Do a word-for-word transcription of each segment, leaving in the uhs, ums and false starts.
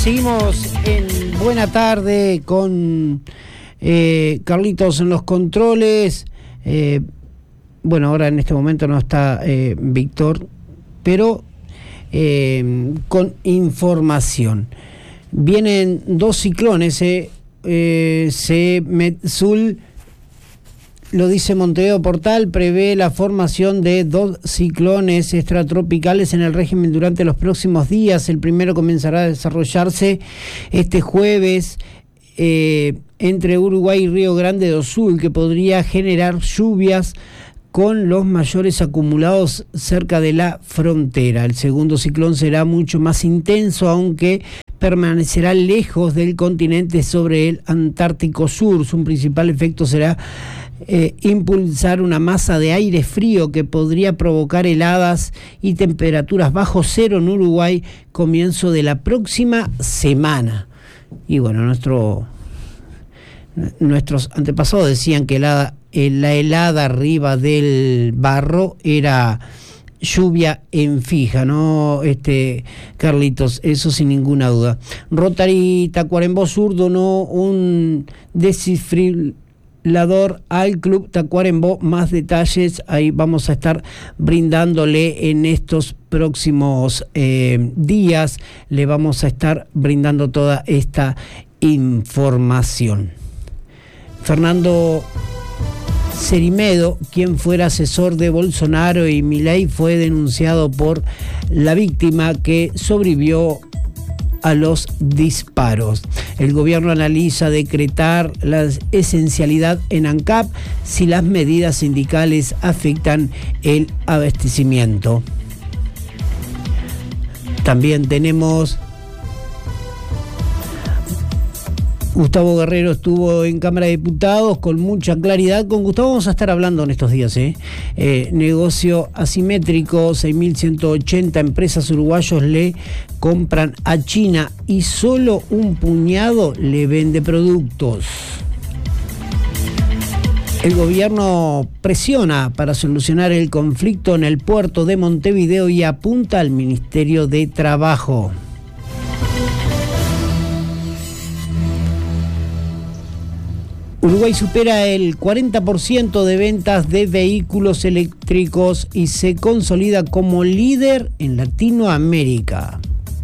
seguimos en Buena Tarde con eh, Carlitos en los controles. Eh, bueno, ahora en este momento no está eh, Víctor, pero eh, con información. Vienen dos ciclones, eh, eh, Semetsul, lo dice Montevideo Portal, prevé la formación de dos ciclones extratropicales en el régimen durante los próximos días. El primero comenzará a desarrollarse este jueves eh, entre Uruguay y Río Grande do Sul, que podría generar lluvias con los mayores acumulados cerca de la frontera. El segundo ciclón será mucho más intenso, aunque permanecerá lejos del continente sobre el Antártico Sur. Su principal efecto será Eh, impulsar una masa de aire frío que podría provocar heladas y temperaturas bajo cero en Uruguay comienzo de la próxima semana. Y bueno, nuestro nuestros antepasados decían que la, la helada arriba del barro era lluvia en fija, ¿no? Este, Carlitos, eso sin ninguna duda. Rotary Tacuarembó Sur donó un desfibrilador al Club Tacuarembó. Más detalles ahí vamos a estar brindándole en estos próximos eh, días. Le vamos a estar brindando toda esta información. Fernando Cerimedo, quien fuera asesor de Bolsonaro y Milei, fue denunciado por la víctima que sobrevivió a los disparos. El gobierno analiza decretar la esencialidad en ANCAP si las medidas sindicales afectan el abastecimiento. También tenemos Gustavo Guerrero estuvo en Cámara de Diputados con mucha claridad. Con Gustavo vamos a estar hablando en estos días. ¿eh? Eh, negocio asimétrico, seis mil ciento ochenta empresas uruguayos le compran a China y solo un puñado le vende productos. El gobierno presiona para solucionar el conflicto en el puerto de Montevideo y apunta al Ministerio de Trabajo. Uruguay supera el cuarenta por ciento de ventas de vehículos eléctricos y se consolida como líder en Latinoamérica.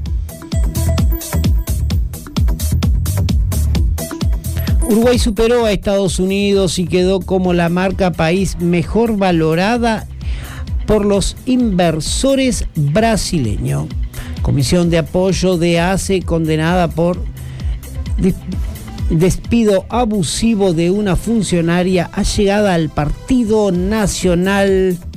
Uruguay superó a Estados Unidos y quedó como la marca país mejor valorada por los inversores brasileños. Comisión de apoyo de A C E condenada por despido abusivo de una funcionaria allegada al Partido Nacional.